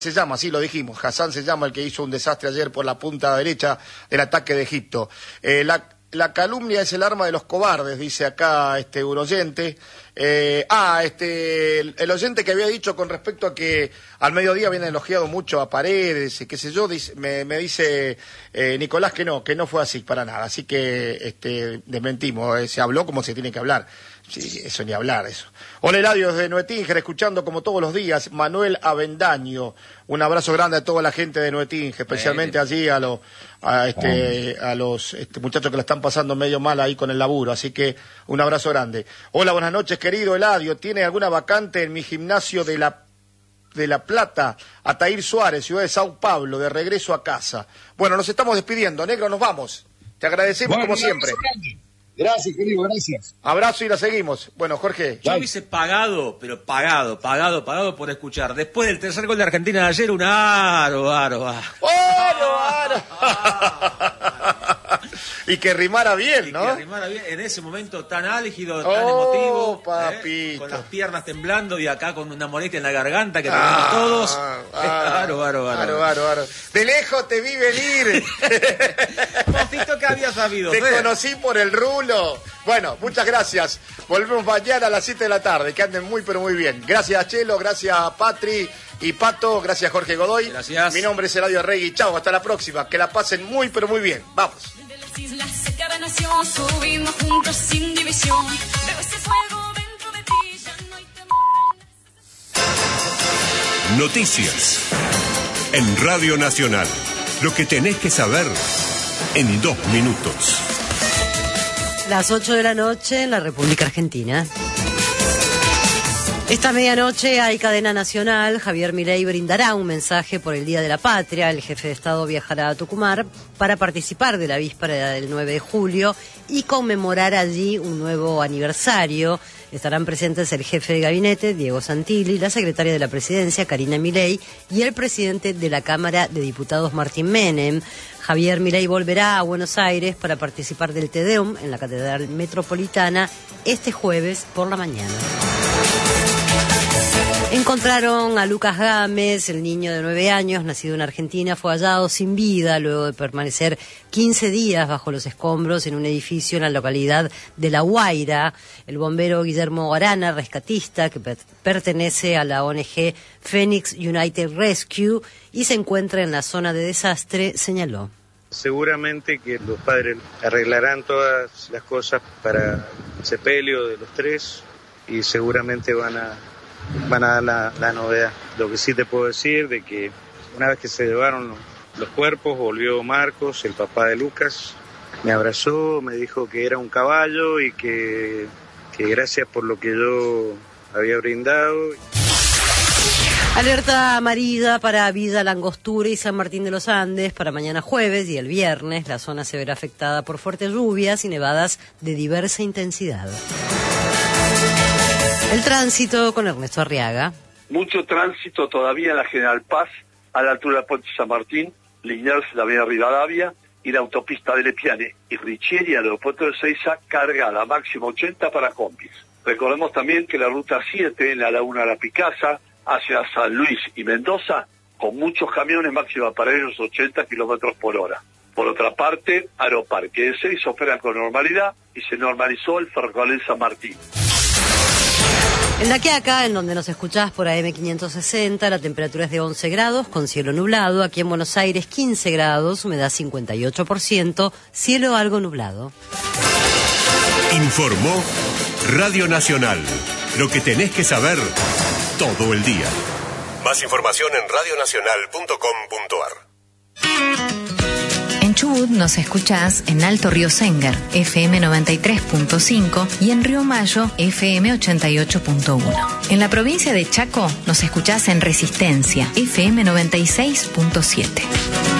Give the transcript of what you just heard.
Se llama, sí, lo dijimos, Hassan se llama el que hizo un desastre ayer por la punta derecha del ataque de Egipto. La calumnia es el arma de los cobardes, dice acá un oyente. El oyente que había dicho con respecto a que al mediodía habían elogiado mucho a Paredes y qué sé yo, me dice Nicolás que no fue así para nada. Así que desmentimos, se habló como se tiene que hablar. Sí, eso ni hablar, eso. Hola, Eladio, desde Nuetínger, escuchando como todos los días, Manuel Avendaño. Un abrazo grande a toda la gente de Nuetínger, especialmente allí a los muchachos que la están pasando medio mal ahí con el laburo. Así que un abrazo grande. Hola, buenas noches, querido Eladio. ¿Tiene alguna vacante en mi gimnasio de La Plata? Ataír Suárez, ciudad de Sao Paulo, de regreso a casa. Bueno, nos estamos despidiendo, negro, nos vamos. Te agradecemos como siempre. Gracias, querido, gracias. Abrazo y la seguimos. Bueno, Jorge. Yo hubiese pagado, pero pagado por escuchar. Después del tercer gol de Argentina de ayer, un aro. Y que rimara bien, ¿no? Que rimara bien en ese momento tan álgido, tan emotivo. Papito. Con las piernas temblando y acá con una molestia en la garganta que tenemos todos. Aro. De lejos te vi venir. Mofito, que había sabido. Te conocí por el rulo. Bueno, muchas gracias. Volvemos mañana a las 7 de la tarde. Que anden muy, pero muy bien. Gracias, Chelo. Gracias, Patri y Pato. Gracias, Jorge Godoy. Gracias. Mi nombre es Eladio Regui. Chao, hasta la próxima. Que la pasen muy, pero muy bien. Vamos. Islas de cada nación, subimos juntos sin división. Pero ese fuego dentro de ti ya no hay temor. Noticias en Radio Nacional. Lo que tenés que saber en 2 minutos. Las 8 de la noche en la República Argentina. Esta medianoche hay cadena nacional. Javier Milei brindará un mensaje por el Día de la Patria. El jefe de Estado viajará a Tucumán para participar de la víspera del 9 de julio y conmemorar allí un nuevo aniversario. Estarán presentes el jefe de gabinete, Diego Santilli, la secretaria de la Presidencia, Karina Milei, y el presidente de la Cámara de Diputados, Martín Menem. Javier Milei volverá a Buenos Aires para participar del Te Deum en la Catedral Metropolitana este jueves por la mañana. Encontraron a Lucas Gámez, el niño de 9 años, nacido en Argentina, fue hallado sin vida luego de permanecer 15 días bajo los escombros en un edificio en la localidad de La Guaira. El bombero Guillermo Arana, rescatista, que pertenece a la ONG Phoenix United Rescue y se encuentra en la zona de desastre, señaló. Seguramente que los padres arreglarán todas las cosas para el sepelio de los 3 y seguramente van a dar la novedad. Lo que sí te puedo decir de que una vez que se llevaron los cuerpos, volvió Marcos, el papá de Lucas, me abrazó, me dijo que era un caballo y que gracias por lo que yo había brindado. Alerta amarilla para Villa Langostura y San Martín de los Andes para mañana jueves y el viernes. La zona se verá afectada por fuertes lluvias y nevadas de diversa intensidad. El tránsito con Ernesto Arriaga. Mucho tránsito todavía en la General Paz, a la altura del Puente San Martín, Liniers, la Avenida Rivadavia y la autopista de Lepiane y Richieri, al aeropuerto de Ezeiza, cargada, máximo 80 para combis. Recordemos también que la ruta 7 en la Laguna de la Picasa, hacia San Luis y Mendoza, con muchos camiones, máxima para ellos 80 kilómetros por hora. Por otra parte, Aeroparque de Ezeiza opera con normalidad y se normalizó el ferrocarril San Martín. En La Quiaca, en donde nos escuchás por AM560, la temperatura es de 11 grados, con cielo nublado. Aquí en Buenos Aires, 15 grados, humedad 58%, cielo algo nublado. Informó Radio Nacional. Lo que tenés que saber todo el día. Más información en radionacional.com.ar. En Chubut nos escuchás en Alto Río Sengar, FM 93.5 y en Río Mayo, FM 88.1. En la provincia de Chaco nos escuchás en Resistencia, FM 96.7.